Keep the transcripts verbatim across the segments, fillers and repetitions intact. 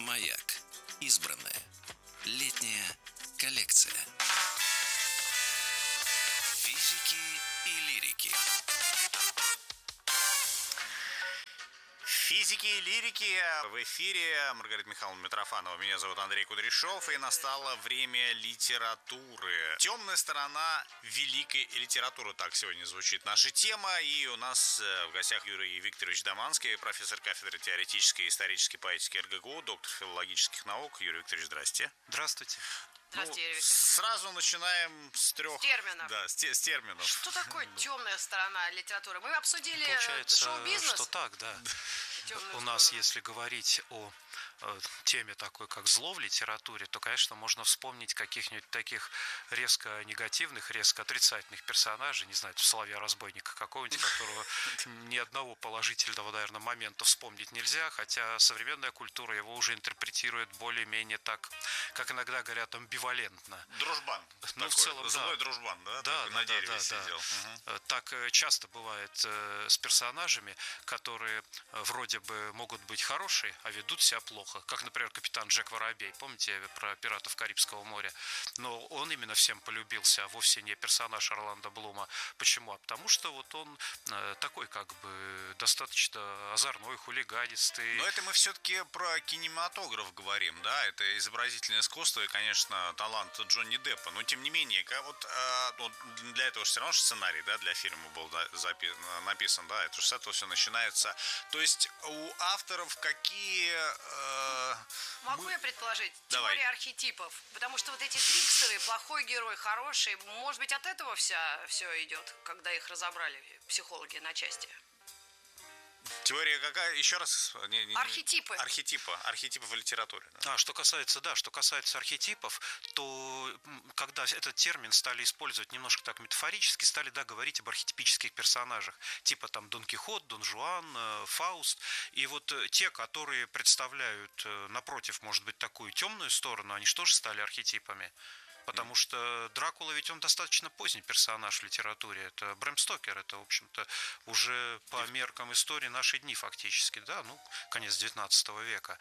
Маяк. Избранное. Летняя коллекция. Физики и лирики. Физики и лирики в эфире. Маргарита Михайловна Митрофанова. Меня зовут Андрей Кудряшов. И настало время литературы. Темная сторона великой литературы. Так сегодня звучит наша тема. И у нас в гостях Юрий Викторович Доманский, профессор кафедры теоретической и исторической поэтики эр гэ гэ у, доктор филологических наук. Юрий Викторович, здрасте. Здравствуйте. Здравствуйте, ну, Юрий Викторович. Сразу начинаем с трех... С терминов. Да, с, те, с терминов. Что такое темная сторона литературы? Мы обсудили Получается, шоу-бизнес. что так, да. Темную У нас, сторону. если говорить о э, теме такой, как зло в литературе, то, конечно, можно вспомнить каких-нибудь таких резко негативных, резко отрицательных персонажей, не знаю, Соловья-разбойника какого-нибудь, которого ни одного положительного, наверное, момента вспомнить нельзя, хотя современная культура его уже интерпретирует более-менее так, как иногда говорят, амбивалентно. Дружбан. Ну, такой, в целом, злой да. дружбан, да? Да, такой да, на да, дереве да, сидел. да. Угу. Так часто бывает э, с персонажами, которые э, вроде бы могут быть хорошие, а ведут себя плохо. Как, например, капитан Джек Воробей. Помните про пиратов Карибского моря? Но он именно всем полюбился, а вовсе не персонаж Орландо Блума. Почему? А потому что вот он э, такой как бы достаточно озорной, хулиганистый. Но это мы все-таки про кинематограф говорим, да? Это изобразительное искусство и, конечно, талант Джонни Деппа. Но, тем не менее, как вот, э, вот для этого все равно сценарий, да, для фильма был запи- написан, да? Это же с этого все начинается. То есть у авторов какие... Э, Могу мы... я предположить? Давай. Теория архетипов. Потому что вот эти трикстеры, плохой герой, хороший, может быть, от этого вся, все идет, когда их разобрали психологи на части. Теория какая? Еще раз? Не, не, Архетипы. Архетипы. Архетипы в литературе. Да. А что касается, да, что касается архетипов, то когда этот термин стали использовать немножко так метафорически, стали, да, говорить об архетипических персонажах, типа там Дон Кихот, Дон Жуан, Фауст. И вот те, которые представляют напротив, может быть, такую темную сторону, они что же стали архетипами? Потому что Дракула ведь он достаточно поздний персонаж в литературе. Это Брэм Стокер, это, в общем-то, уже по меркам истории наши дни фактически, да, ну, конец девятнадцатого века.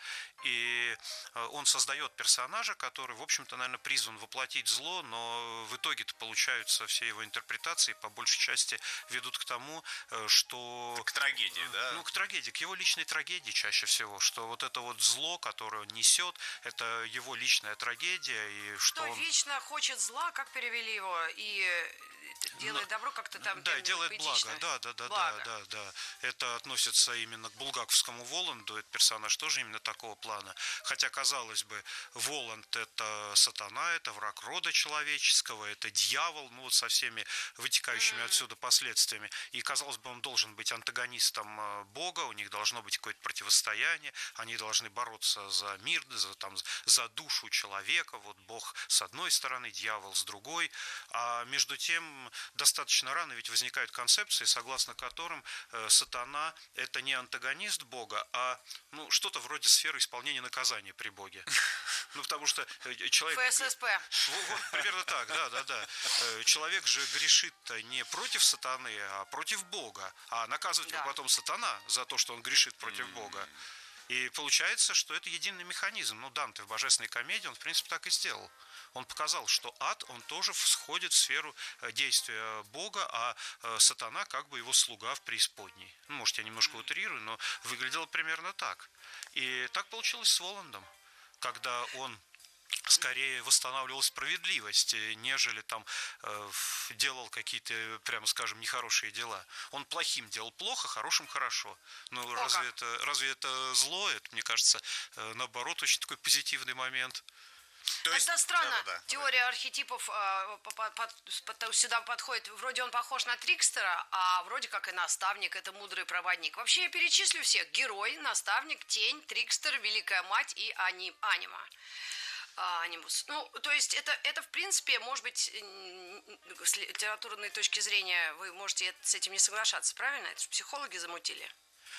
И он создает персонажа, который, в общем-то, наверное, призван воплотить зло, но в итоге-то получаются все его интерпретации, по большей части, ведут к тому, что... К трагедии, да? Ну, к трагедии, к его личной трагедии чаще всего, что вот это вот зло, которое он несет, это его личная трагедия, и что, Что он... вечно хочет зла, как перевели его, и делает добро как-то там. Да, делает поэтично. благо, да, да, да, Благо. да, да, да. Это относится именно к булгаковскому Воланду, это персонаж тоже именно такого плана. Хотя, казалось бы, Воланд это сатана, это враг рода человеческого, это дьявол, ну вот со всеми вытекающими mm-hmm. отсюда последствиями. И, казалось бы, он должен быть антагонистом Бога, у них должно быть какое-то противостояние, они должны бороться за мир, за, там, за душу человека, вот Бог с одной стороны, дьявол с другой. А между тем, достаточно рано ведь возникают концепции, согласно которым э, сатана – это не антагонист Бога, а ну, что-то вроде сферы исполнения наказания при Боге. Ну, потому что человек... эф эс эс пэ. Вот, примерно так, да, да, да. Человек же грешит-то не против сатаны, а против Бога. А наказывать его Да. потом сатана за то, что он грешит против Бога. И получается, что это единый механизм. Ну, Данте в «Божественной комедии», он, в принципе, так и сделал. Он показал, что ад, он тоже входит в сферу действия Бога, а сатана как бы его слуга в преисподней. Ну, может, я немножко утрирую, но выглядело примерно так. И так получилось с Воландом, когда он скорее восстанавливал справедливость, нежели там э, делал какие-то, прямо скажем, нехорошие дела. Он плохим делал плохо, хорошим хорошо. Но О, разве как? это, разве это зло? Это, мне кажется, э, наоборот, очень такой позитивный момент. То есть... Тогда странно, да, да, да. теория архетипов э, по- по- под- под- сюда подходит. Вроде он похож на трикстера, а вроде как и наставник, это мудрый проводник. Вообще я перечислю всех. Герой, наставник, тень, трикстер, великая мать и ани- анима. А, анимус. Ну, то есть это, это, в принципе, может быть, с литературной точки зрения вы можете с этим не соглашаться, правильно? Это же психологи замутили.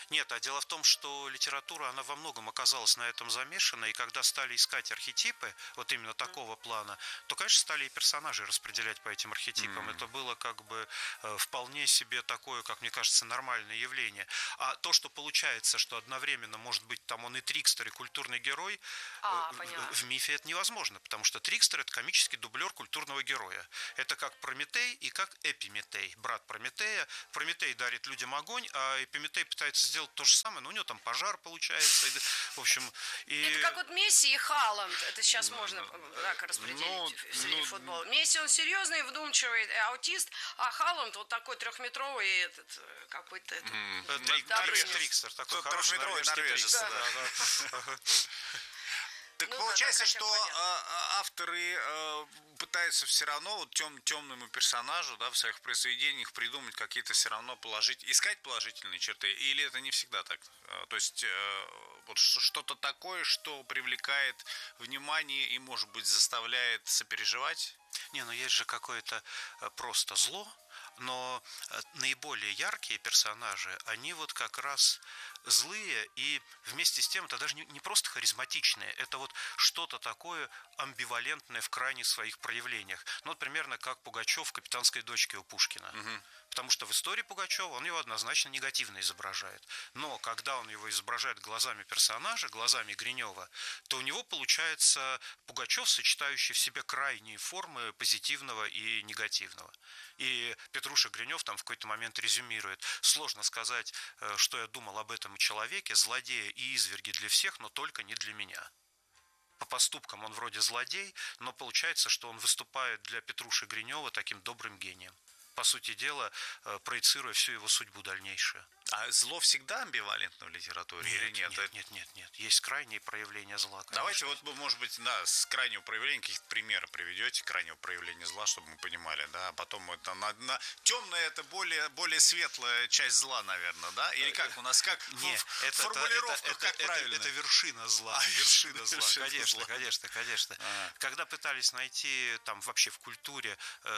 Нет, а дело в том, что литература, она во многом оказалась на этом замешана, и когда стали искать архетипы, вот именно такого плана, то, конечно, стали и персонажей распределять по этим архетипам. Mm. Это было как бы э, вполне себе такое, как мне кажется, нормальное явление. А то, что получается, что одновременно может быть там он и трикстер, и культурный герой, а, э, в, в мифе это невозможно, потому что трикстер – это комический дублер культурного героя. Это как Прометей и как Эпиметей, брат Прометея. Прометей дарит людям огонь, а Эпиметей пытается сделать то же самое, но у него там пожар получается. И, в общем, и... Это как вот Месси и Халланд. Это сейчас можно так распределить ну, среди ну, футбола. Месси он серьезный, вдумчивый аутист, а Халланд вот такой трехметровый этот какой-то этот, mm. Трик, трикстер, такой хороший норвежец. Да, да, да. Так ну, получается, да, что а, авторы а, пытаются все равно вот тем, темному персонажу, да, в своих произведениях придумать какие-то все равно положить, искать положительные черты, или это не всегда так? А, то есть а, вот что-то такое, что привлекает внимание и, может быть, заставляет сопереживать? Не, ну есть же какое-то просто зло, но наиболее яркие персонажи, они вот как раз злые и вместе с тем это даже не просто харизматичные, это вот что-то такое амбивалентное в крайних своих проявлениях. Ну, вот примерно как Пугачев в «Капитанской дочке» у Пушкина. Угу. Потому что в истории Пугачева он его однозначно негативно изображает. Но когда он его изображает глазами персонажа, глазами Гринева, то у него получается Пугачев, сочетающий в себе крайние формы позитивного и негативного. И Петруша Гринев там в какой-то момент резюмирует: сложно сказать, что я думал об этом человеке, злодея и изверги для всех, но только не для меня. По поступкам он вроде злодей, но получается, что он выступает для Петруши Гринева таким добрым гением. По сути дела, проецируя всю его судьбу дальнейшую. А зло всегда амбивалентно в литературе нет, или нет? Нет, нет, нет, нет. Есть крайние проявления зла. Конечно. Давайте вот, может быть, да, с крайнего проявления каких-то примеров приведете, крайнего проявления зла, чтобы мы понимали, да, а потом это на, на... темная это более, более светлая часть зла, наверное, да? Или как у нас, как нет, в это, формулировках, это, как это, правильно? Это, это вершина зла, а, вершина зла, вершина конечно, зла. конечно, конечно. А. Когда пытались найти там вообще в культуре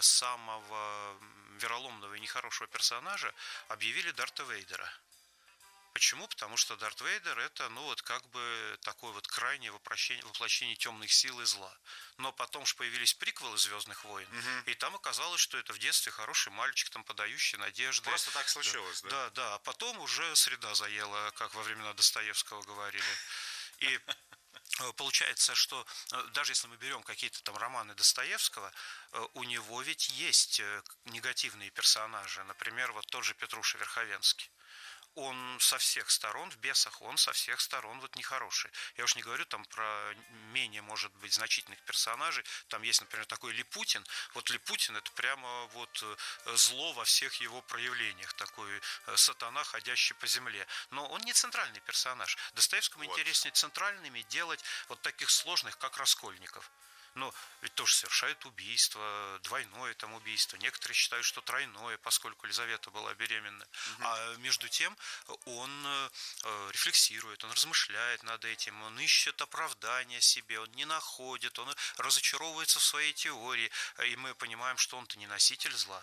самого вероломного и нехорошего персонажа, объявили Дарта Вейдера. Почему? Потому что Дарт Вейдер это, ну вот как бы такое вот крайнее воплощение, воплощение темных сил и зла. Но потом же появились приквелы «Звездных войн», угу. И там оказалось, что это в детстве хороший мальчик, там подающий надежды. Просто так случилось, да? Да, да, а потом уже среда заела, как во времена Достоевского говорили. И получается, что даже если мы берем какие-то там романы Достоевского, у него ведь есть негативные персонажи. Например, вот тот же Петруша Верховенский. Он со всех сторон, в «Бесах», он со всех сторон вот нехороший. Я уж не говорю там про менее, может быть, значительных персонажей. Там есть, например, такой Липутин. Вот Липутин – это прямо вот зло во всех его проявлениях. Такой сатана, ходящий по земле. Но он не центральный персонаж. Достоевскому вот. Интереснее центральными делать вот таких сложных, как Раскольников. Но ведь тоже совершают убийство, двойное там убийство. Некоторые считают, что тройное, поскольку Елизавета была беременна. Угу. А между тем он рефлексирует, он размышляет над этим, он ищет оправдания себе, он не находит, он разочаровывается в своей теории. И мы понимаем, что он-то не носитель зла.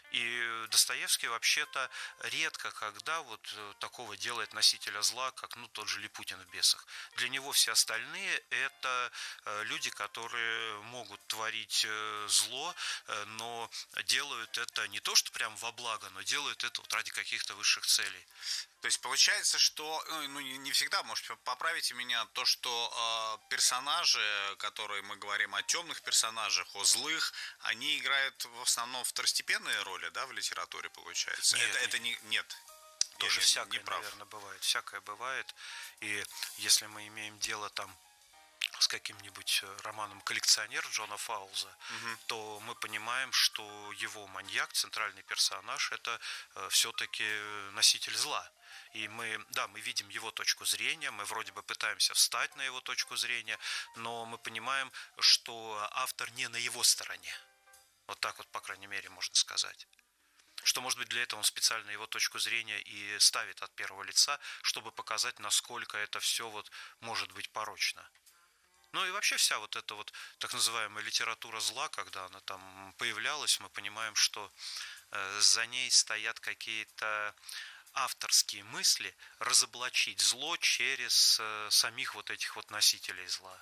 И Достоевский вообще-то редко когда вот такого делает носителя зла, как ну, тот же Липутин в «Бесах». Для него все остальные – это люди, которые могут творить зло, но делают это не то, что прям во благо, но делают это вот ради каких-то высших целей. То есть получается, что, ну не всегда, может, поправите меня, то, что э, персонажи, которые мы говорим о темных персонажах, о злых, они играют в основном второстепенные роли, да, в литературе, получается? Нет, это, нет. это не, нет. Тоже я всякое, не прав. наверное, бывает. Всякое бывает. И если мы имеем дело там с каким-нибудь романом «Коллекционер» Джона Фаулза, угу. то мы понимаем, что его маньяк, центральный персонаж, это э, все-таки носитель зла. И мы, да, мы видим его точку зрения, мы вроде бы пытаемся встать на его точку зрения, но мы понимаем, что автор не на его стороне. Вот так вот, по крайней мере, можно сказать. Что, может быть, для этого он специально его точку зрения и ставит от первого лица, чтобы показать, насколько это все вот может быть порочно. Ну и вообще вся вот эта вот так называемая литература зла, когда она там появлялась, мы понимаем, что за ней стоят какие-то авторские мысли разоблачить зло через э, самих вот этих вот носителей зла.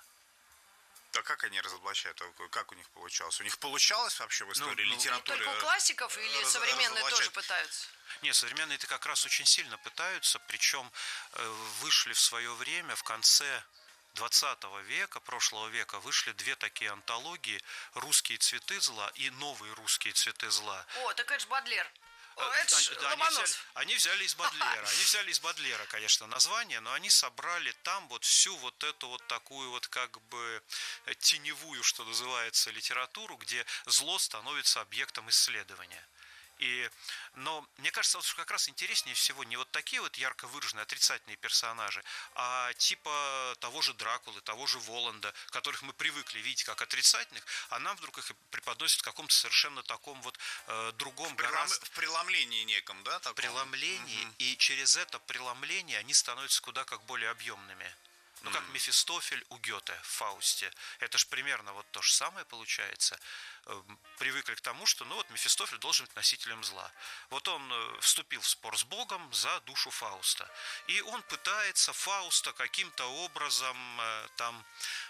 Да как они разоблачают? Как у них получалось? У них получалось вообще в истории ну, литературы? Только у классиков или раз- современные разоблачать? тоже пытаются? Нет, современные это как раз очень сильно пытаются, причем э, вышли в свое время, в конце двадцатого века, прошлого века, вышли две такие антологии «Русские цветы зла» и «Новые русские цветы зла». О, так это ж Бодлер. О, А, это ж да, они, Ломоносов. взяли, они взяли из Бодлера, они взяли из Бодлера, конечно, название, но они собрали там вот всю вот эту вот такую вот как бы теневую, что называется, литературу, где зло становится объектом исследования. И, но мне кажется, вот, что как раз интереснее всего не вот такие вот ярко выраженные отрицательные персонажи, а типа того же Дракулы, того же Воланда, которых мы привыкли видеть как отрицательных, а нам вдруг их преподносят в каком-то совершенно таком вот э, другом, В, прелом... гораздо... в преломлении неком, да? Таком? преломлении, Угу. и через это преломление они становятся куда как более объемными. Ну, как Мефистофель у Гёте в Фаусте. Это же примерно вот то же самое получается. Привыкли к тому, что ну вот Мефистофель должен быть носителем зла. Вот он вступил в спор с Богом за душу Фауста. И он пытается Фауста каким-то образом там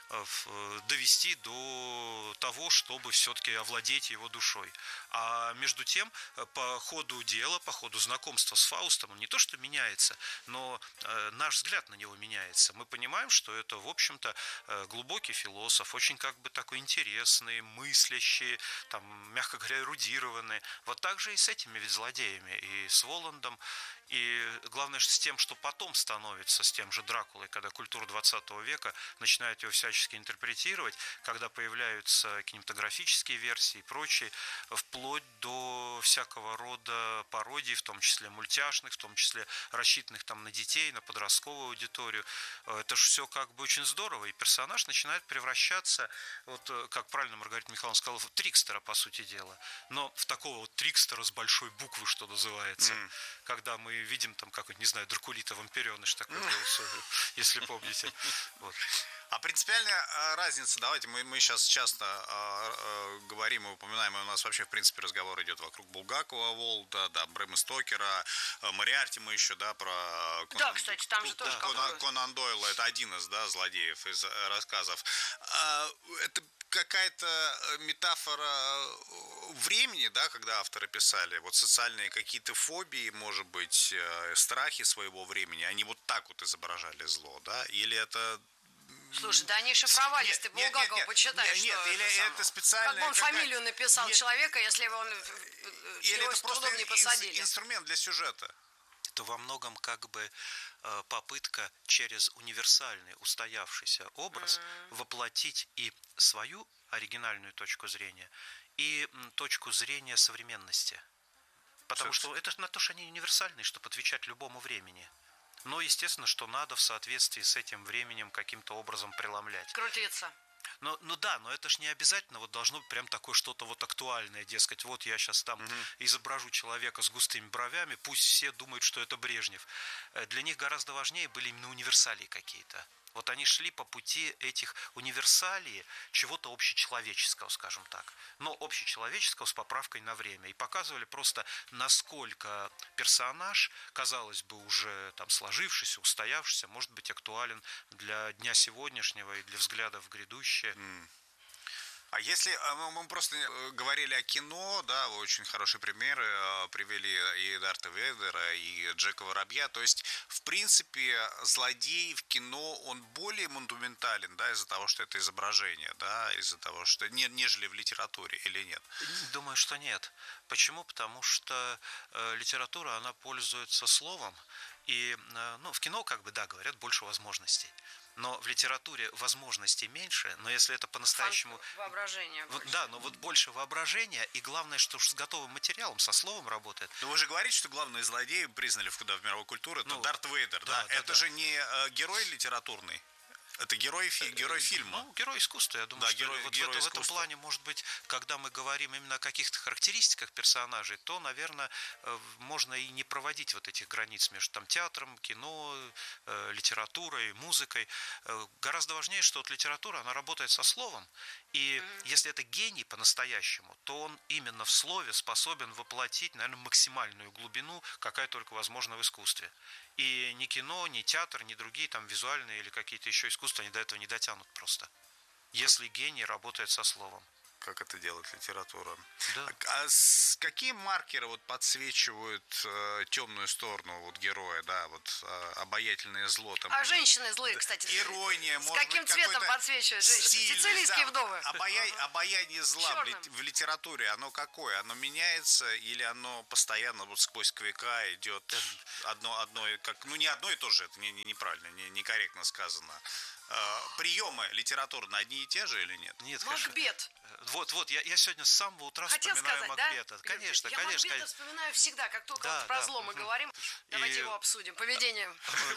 довести до того, чтобы все-таки овладеть его душой. А между тем, по ходу дела, по ходу знакомства с Фаустом, он не то что меняется, но наш взгляд на него меняется. Мы понимаем, что это, в общем-то, глубокий философ, очень как бы такой интересный, мыслящий, там, мягко говоря, эрудированный. Вот так же и с этими ведь злодеями, и с Воландом. И главное, что с тем, что потом становится, с тем же Дракулой, когда культура двадцатого века начинает его всячески интерпретировать, когда появляются кинематографические версии и прочие, вплоть до всякого рода пародий, в том числе мультяшных, в том числе рассчитанных там на детей, на подростковую аудиторию. Это же все как бы очень здорово, и персонаж начинает превращаться, вот как правильно Маргарита Михайловна сказала, в трикстера, по сути дела. Но в такого вот трикстера с большой буквы, что называется, mm. когда мы видим там какой-нибудь, не знаю, Дракулита вампиреныш такой был, если помните. Вот. А принципиальная разница, давайте, мы, мы сейчас часто э, э, говорим и упоминаем, и у нас вообще, в принципе, разговор идет вокруг Булгакова, Волда, да, Брэма Стокера, э, Мориарти мы еще, да, про... Конан, да, кстати, там же тоже Конан, Конан Дойла, это один из, да, злодеев из рассказов. Э, это какая-то метафора времени, да, когда авторы писали, вот социальные какие-то фобии, может быть, страхи своего времени, они вот так вот изображали зло, да, или это... Слушай, да они шифровались, нет, ты Булгакова почитай, нет, нет, что или это, это специально... Как бы он какая... фамилию написал нет, человека, если он или его это с трудом не посадили. Инструмент для сюжета. Это во многом как бы попытка через универсальный устоявшийся образ mm-hmm. воплотить и свою оригинальную точку зрения, и точку зрения современности. Потому что это на то, что они универсальные, чтобы отвечать любому времени. Но, естественно, что надо в соответствии с этим временем каким-то образом преломлять. Крутиться. Ну, ну да, но это ж не обязательно вот должно быть прям такое что-то вот актуальное, дескать, вот я сейчас там угу. изображу человека с густыми бровями, пусть все думают, что это Брежнев. Для них гораздо важнее были именно универсалии какие-то. Вот они шли по пути этих универсалий, чего-то общечеловеческого, скажем так. Но общечеловеческого с поправкой на время. И показывали просто, насколько персонаж, казалось бы, уже там сложившийся, устоявшийся, может быть актуален для дня сегодняшнего и для взгляда в грядущее. Mm. А если мы просто говорили о кино, да, вы очень хорошие примеры привели и Дарта Вейдера, и Джека Воробья, то есть, в принципе, злодей в кино, он более монументален, да, из-за того, что это изображение, да, из-за того, что, не, нежели в литературе, или нет? Думаю, что нет. Почему? Потому что э, литература, она пользуется словом, и, э, ну, в кино, как бы, да, говорят, больше возможностей. Но в литературе возможностей меньше, но если это по-настоящему... Воображение вот, да, но вот больше воображения, и главное, что с готовым материалом, со словом работает. Но вы же говорите, что главные злодеи признали в, да, в мировой культуре, это ну, Дарт Вейдер, да? да? Это да. же не э, герой литературный. Это герой, фи- герой фильма. Ну, герой искусства, я думаю, Да, что герой- вот герой в, это- в этом искусства. плане, может быть, когда мы говорим именно о каких-то характеристиках персонажей, то, наверное, э, можно и не проводить вот этих границ между там, театром, кино, э, литературой, музыкой. Э, гораздо важнее, что вот литература, она работает со словом, и mm-hmm. если это гений по-настоящему, то он именно в слове способен воплотить, наверное, максимальную глубину, какая только возможна в искусстве. И ни кино, ни театр, ни другие там визуальные или какие-то еще искусства, они до этого не дотянут просто. Если гений работает со словом. Как это делает литература. Да. А с какие маркеры вот подсвечивают э, темную сторону вот героя, да, вот э, обаятельное зло там? А женщины злые, кстати. Ирония, с может каким быть, цветом подсвечивают женщины? сильный, Сицилийские да, вдовы. Обая... Обаяние зла в, ли... Чёрным. в литературе, оно какое? Оно меняется или оно постоянно вот сквозь века идет одно, одно, как, ну не одно и то же, это не, не, неправильно, не, некорректно сказано. Приемы литературные одни и те же или нет? Нет, Макбет. Вот, вот, я, я сегодня с самого утра Хотел вспоминаю сказать, Макбета. да? Конечно, я конечно. Макбета вспоминаю всегда, как только Да, вот про да, зло мы угу. говорим. Давайте И- его обсудим. Поведение.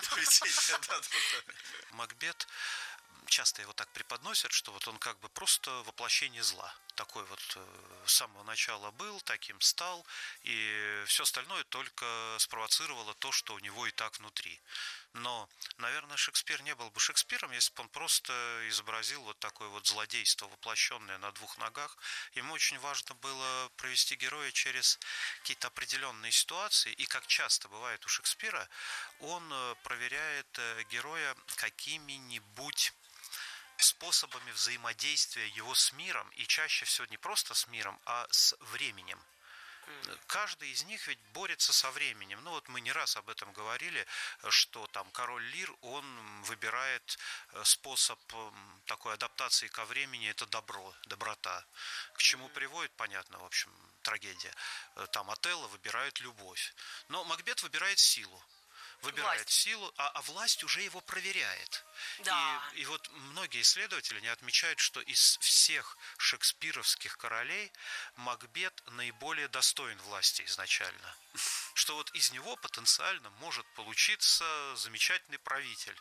Макбет, часто его так преподносят, что вот он как бы просто воплощение зла. Такой вот э, с самого начала был, таким стал, и все остальное только спровоцировало то, что у него и так внутри. Но, наверное, Шекспир не был бы Шекспиром, если бы он просто изобразил вот такое вот злодейство, воплощенное на двух ногах. Ему очень важно было провести героя через какие-то определенные ситуации, и, как часто бывает у Шекспира, он э, проверяет э, героя какими-нибудь способами взаимодействия его с миром, и чаще всего не просто с миром, а с временем. Каждый из них ведь борется со временем. Ну вот мы не раз об этом говорили, что там король Лир, он выбирает способ такой адаптации ко времени, это добро, доброта. К чему приводит, понятно, в общем, трагедия. Там Отелло выбирает любовь. Но Макбет выбирает силу. Выбирает Власть. силу, а, а власть уже его проверяет. Да. И, и вот многие исследователи не отмечают, что из всех шекспировских королей Макбет наиболее достоин власти изначально. Что вот из него потенциально может получиться замечательный правитель.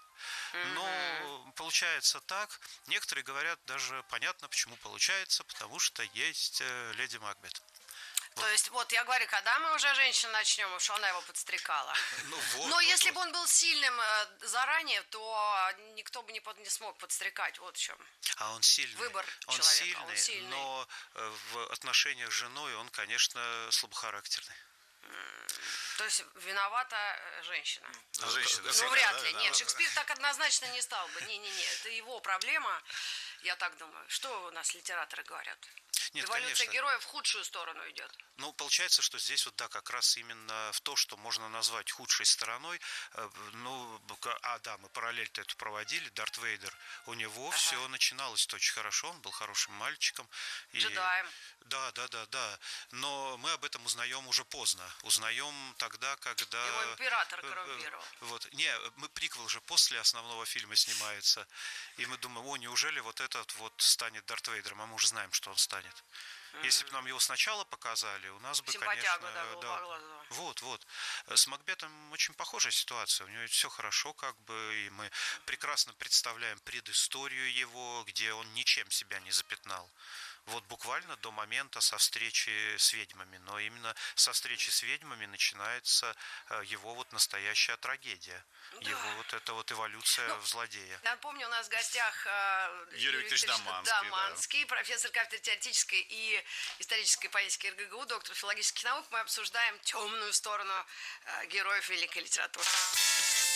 Но получается так. Некоторые говорят, даже понятно, почему получается, потому что есть э, леди Макбет. То есть, вот я говорю, когда мы уже женщину начнем, что она его подстрекала. Ну, вот, Но вот, если вот. бы он был сильным э, заранее, то никто бы не, под- не смог подстрекать. Вот в чем. А он сильный. Выбор он человека, сильный, он сильный. но э, в отношениях с женой он, конечно, слабохарактерный. То есть виновата э, женщина. Женщина, Ну, всегда, вряд да, ли. да, Нет, да. Шекспир так однозначно не стал бы. Не-не-не, это его проблема. Я так думаю. Что у нас литераторы говорят? Нет, Эволюция конечно. героя в худшую сторону идет. Ну, получается, что здесь вот, да, как раз именно в то, что можно назвать худшей стороной, э, ну, б- а, да, мы параллель-то эту проводили, Дарт Вейдер, у него Ага. все начиналось очень хорошо, он был хорошим мальчиком. И- Джедаем. Да, да, да, да, но мы об этом узнаем уже поздно, узнаем тогда, когда... Его император э, э, коррумпировал. Вот, не, мы приквел же после основного фильма снимается, и мы думаем, о, неужели вот этот вот станет Дарт Вейдером, а мы уже знаем, что он станет. Если бы нам его сначала показали, у нас бы, Симпатяга, конечно... да, голубоглазого. Вот, вот. С Макбетом очень похожая ситуация. У него все хорошо, как бы, и мы прекрасно представляем предысторию его, где он ничем себя не запятнал. Вот буквально до момента со встречи с ведьмами. Но именно со встречи с ведьмами начинается э, его вот настоящая трагедия. Да. Его вот эта вот эволюция Ну, в злодея. Напомню, у нас в гостях э, Юрий Викторович Доманский, да. Доманский, профессор кафедры теоретической и исторической поэтики эр гэ гэ у, доктор филологических наук. Мы обсуждаем темную сторону э, героев великой литературы.